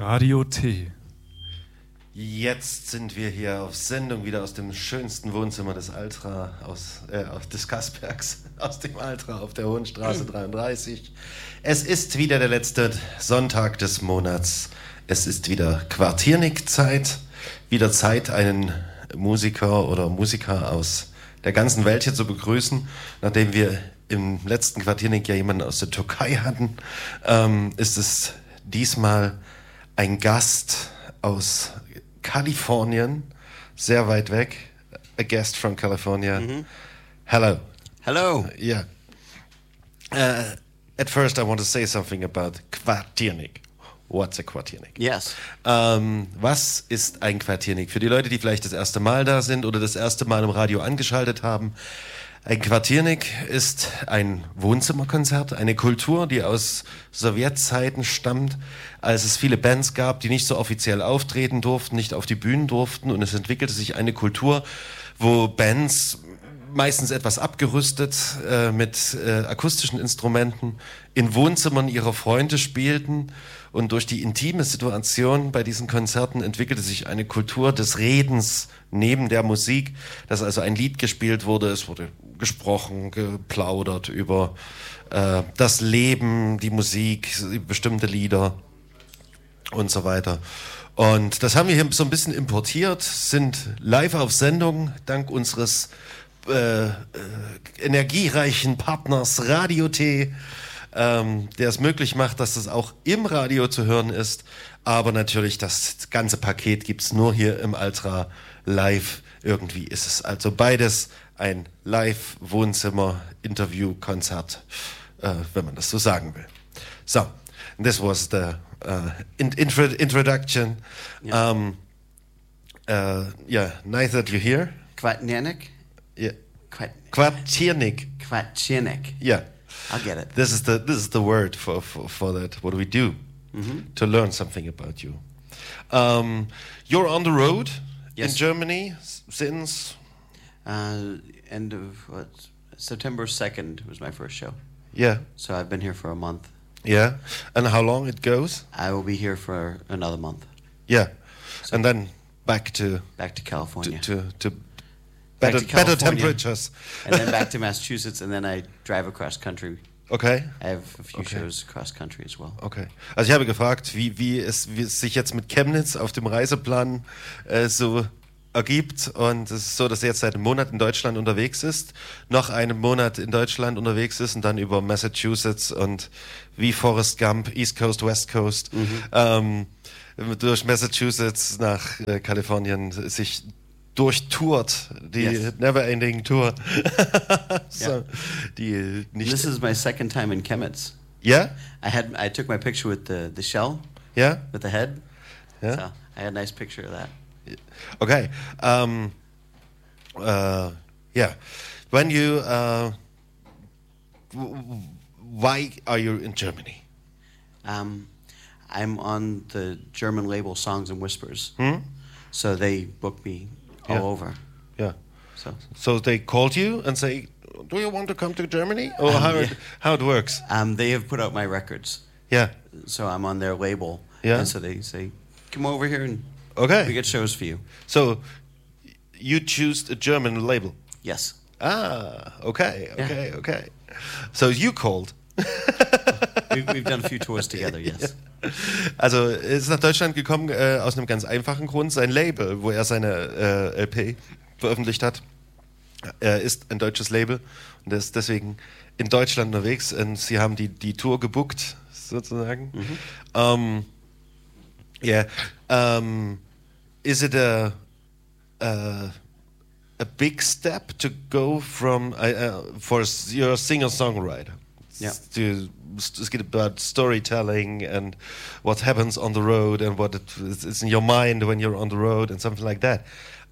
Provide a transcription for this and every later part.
Radio T. Jetzt sind wir hier auf Sendung wieder aus dem schönsten Wohnzimmer des Altra, des Kaspergs, aus dem Altra auf der Hohenstraße 33. Es ist wieder der letzte Sonntag des Monats. Es ist wieder Quartiernik-Zeit. Wieder Zeit, einen Musiker oder Musiker aus der ganzen Welt hier zu begrüßen. Nachdem wir im letzten Quartiernik ja jemanden aus der Türkei hatten, ist es diesmal ein Gast aus Kalifornien, sehr weit weg. A guest from California. Mm-hmm. Hello. Hello. Yeah. At first I want to say something about Quartiernik. What's a Quartiernik? Yes. Was ist ein Quartiernik? Für die Leute, die vielleicht das erste Mal da sind oder das erste Mal im Radio angeschaltet haben. Ein Quartiernik ist ein Wohnzimmerkonzert, eine Kultur, die aus Sowjetzeiten stammt, als es viele Bands gab, die nicht so offiziell auftreten durften, nicht auf die Bühnen durften, und es entwickelte sich eine Kultur, wo Bands meistens etwas abgerüstet mit akustischen Instrumenten in Wohnzimmern ihrer Freunde spielten, und durch die intime Situation bei diesen Konzerten entwickelte sich eine Kultur des Redens neben der Musik, dass also ein Lied gespielt wurde, es wurde gesprochen, geplaudert über das Leben, die Musik, bestimmte Lieder und so weiter. Und das haben wir hier so ein bisschen importiert, sind live auf Sendung, dank unseres energiereichen Partners Radio T, der es möglich macht, dass das auch im Radio zu hören ist. Aber natürlich, das ganze Paket gibt's nur hier im Altra live. Irgendwie ist es also beides ein Live-Wohnzimmer-Interview-Konzert, wenn man das so sagen will. So, this was the introduction. Yeah. Nice that you're here. Quartiernik? Yeah. Quartiernik. Quartiernik. Yeah. I'll get it. This is the word for that. What do we do to learn something about you? You're on the road in Germany since end of September 2nd was my first show. Yeah. So I've been here for a month. Yeah. And how long it goes? I will be here for another month. Yeah. So and then back to California. To better temperatures. And then back to Massachusetts, and then I drive across country. Okay. I have a few shows across country as well. Okay. Also ich habe gefragt, wie es sich jetzt mit Chemnitz auf dem Reiseplan so ergibt, und es ist so, dass er jetzt seit einem Monat in Deutschland unterwegs ist, noch einen Monat in Deutschland unterwegs ist und dann über Massachusetts und wie Forrest Gump, East Coast, West Coast, durch Massachusetts nach Kalifornien sich durchtourt, die Never-Ending Tour. So, die nicht. This is my second time in Chemnitz. Yeah? I took my picture with the shell. Yeah? With the head. Yeah? So I had a nice picture of that. Okay. Yeah. When you why are you in Germany? I'm on the German label Songs and Whispers. So they booked me all over. Yeah. So they called you and say, "Do you want to come to Germany?" Or how it works? They have put out my records. Yeah. So I'm on their label. Yeah. And so they say, "Come over here and we get shows for you." So you choose a German label? Yes. Ah, okay. So you called. We've done a few tours together, yes. Also er ist nach Deutschland gekommen aus einem ganz einfachen Grund. Sein Label, wo er seine LP veröffentlicht hat, ist ein deutsches Label und er ist deswegen in Deutschland unterwegs, und sie haben die Tour gebucht, sozusagen. Is it a big step to go from for your singer-songwriter? Yeah. To get about storytelling and what happens on the road and what is in your mind when you're on the road and something like that.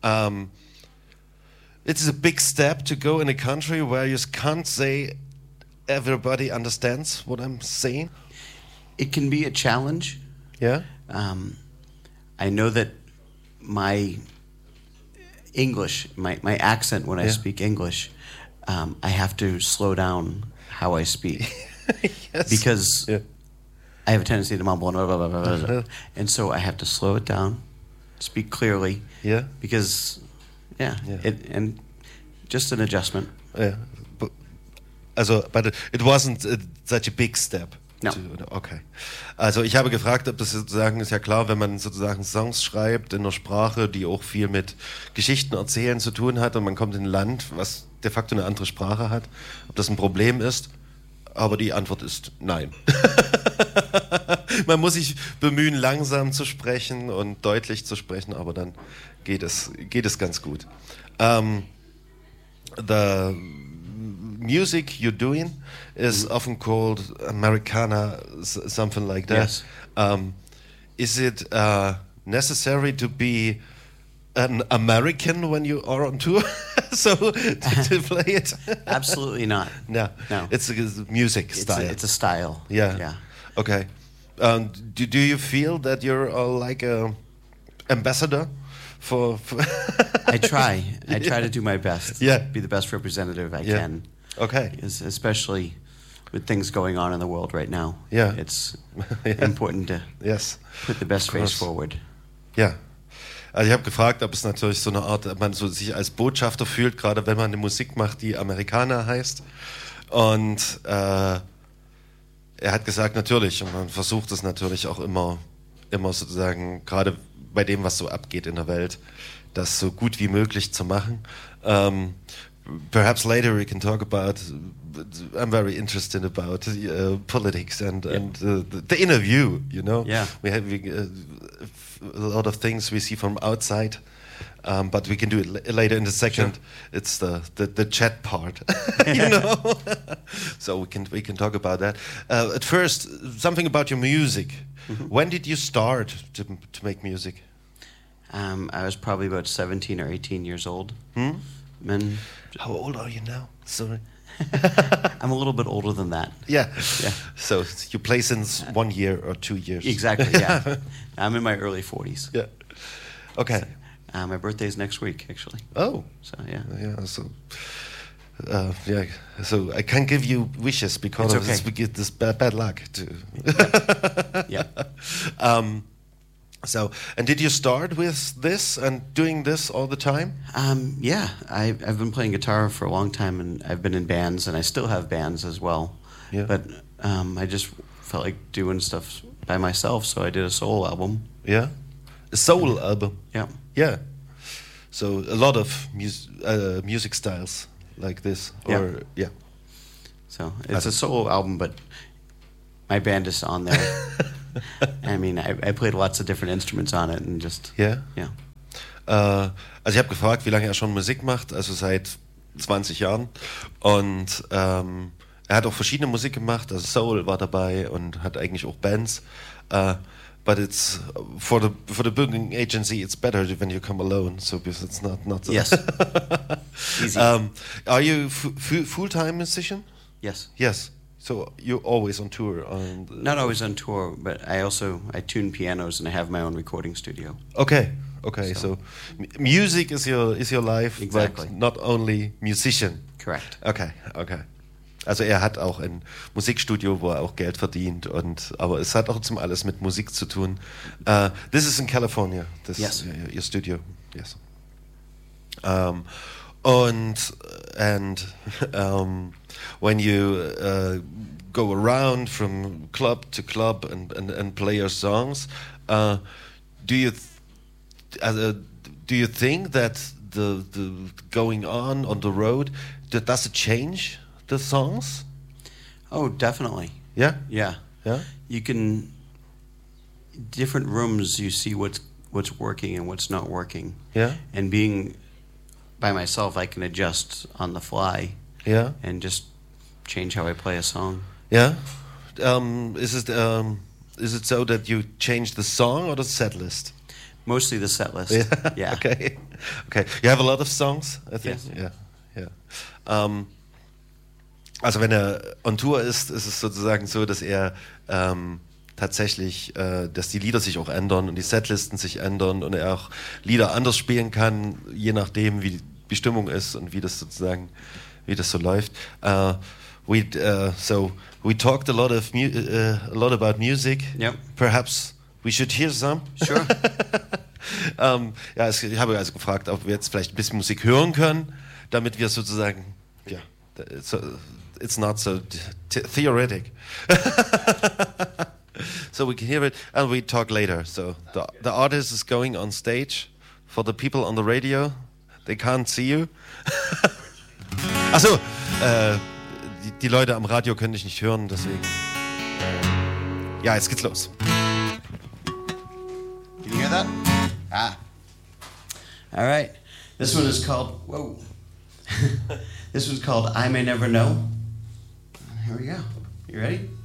It is a big step to go in a country where you can't say everybody understands what I'm saying. It can be a challenge. Yeah. I know that my English, my accent when I speak English, I have to slow down how I speak. Yes. Because I have a tendency to mumble and blah, blah, blah, blah, blah. And so I have to slow it down, speak clearly. Yeah. Because, Yeah. and just an adjustment. Yeah. But it wasn't such a big step. No. Okay. Also ich habe gefragt, ob das sozusagen, ist ja klar, wenn man sozusagen Songs schreibt in einer Sprache, die auch viel mit Geschichten erzählen zu tun hat und man kommt in ein Land, was de facto eine andere Sprache hat, ob das ein Problem ist. Aber die Antwort ist nein. Man muss sich bemühen, langsam zu sprechen und deutlich zu sprechen, aber dann geht es ganz gut. The music you're doing is often called Americana, something like that. Yes. Is it necessary to be an American when you are on tour? So to play it? Absolutely not. No. It's a music style. It's a style. Yeah. Okay. Do you feel that you're like a ambassador for I try to do my best. Yeah. Be the best representative I can. Okay. Especially with things going on in the world right now. Yeah. It's important to put the best face forward. Ja. Also ich habe gefragt, ob es natürlich so eine Art, ob man so sich als Botschafter fühlt, gerade wenn man eine Musik macht, die Amerikaner heißt. Und er hat gesagt, natürlich, und man versucht es natürlich auch immer sozusagen, gerade bei dem, was so abgeht in der Welt, das so gut wie möglich zu machen. Perhaps later we can talk about. I'm very interested about politics and the inner view. You know, we have a lot of things we see from outside, but we can do it later in the second. Sure. It's the chat part, you know. So we can talk about that. At first, something about your music. Mm-hmm. When did you start to make music? I was probably about 17 or 18 years old. How old are you now? Sorry. I'm a little bit older than that. Yeah. So you play since 1 year or 2 years? Exactly, yeah. I'm in my early 40s. Yeah. Okay. So, my birthday's next week, actually. Oh. So, yeah. Yeah, so I can't give you wishes because of this. We get this bad luck too. Yeah. So, and did you start with this and doing this all the time? Yeah, I've been playing guitar for a long time, and I've been in bands, and I still have bands as well. Yeah. But I just felt like doing stuff by myself, so I did a soul album. Yeah, a soul album. Yeah. Yeah. So a lot of music styles like this, or yeah. So it's a solo album, but my band is on there. I mean, I played lots of different instruments on it and just... Yeah? Yeah. Also ich habe gefragt, wie lange er schon Musik macht, also seit 20 Jahren. Und er hat auch verschiedene Musik gemacht, also Soul war dabei und hat eigentlich auch Bands. But it's for the booking agency, it's better when you come alone, so because it's not so. Yes. Easy. Are you full-time musician? Yes. Yes. So you're always on tour? Not always on tour, but I tune pianos and I have my own recording studio. Okay. So music is your life, exactly. But not only musician. Correct. Okay. Also er hat auch ein Musikstudio, wo er auch Geld verdient, aber es hat auch alles mit Musik zu tun. This is in California. Yes. Your studio. Yes. When you go around from club to club and play your songs, do you think that the going on the road, does it change the songs? Oh, definitely. Yeah? Yeah. You can, different rooms, you see what's working and what's not working. Yeah. And being by myself, I can adjust on the fly. Yeah. And just change how I play a song. Yeah. Is it so that you change the song or the set list? Mostly the set list. Yeah. Okay. You have a lot of songs, I think. Yes. Yeah. Also wenn er on Tour ist es sozusagen so, dass er tatsächlich, dass die Lieder sich auch ändern und die Setlisten sich ändern und er auch Lieder anders spielen kann, je nachdem wie die Stimmung ist und wie das so läuft. So we talked a lot about music. Yep. Perhaps we should hear some. Sure. Ich habe also gefragt, ob wir jetzt vielleicht ein bisschen Musik hören können, damit wir sozusagen, it's not so theoretic. So we can hear it and we talk later. So the artist is going on stage. For the people on the radio, they can't see you. Achso, die Leute am Radio können dich nicht hören, deswegen. Ja, jetzt geht's los. Can you hear that? All right. This one is called, whoa. This one's called I May Never Know. Here we go. You ready?